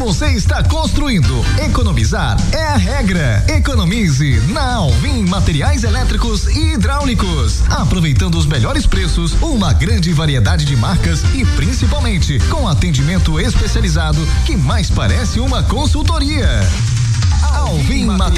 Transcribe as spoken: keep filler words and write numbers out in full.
você está construindo. Economizar é a regra. Economize na Alvim Materiais Elétricos e Hidráulicos. Aproveitando os melhores preços, uma grande variedade de marcas e principalmente com atendimento especializado que mais parece uma consultoria. Alvim Materiais